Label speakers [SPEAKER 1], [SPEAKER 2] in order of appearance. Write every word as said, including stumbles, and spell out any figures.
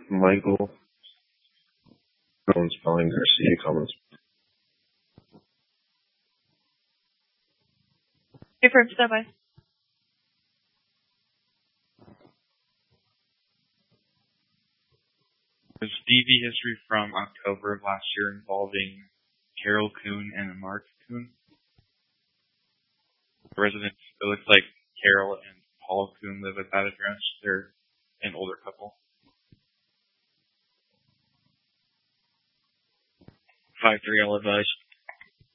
[SPEAKER 1] Michael Jones spelling Garcia comments.
[SPEAKER 2] Different stuff. I.
[SPEAKER 3] There's D V history from October of last year involving Carol Kuhn and Mark Kuhn. The residents, it looks like Carol and Paul Kuhn live at that address. They're an older couple. five three, I'll advise.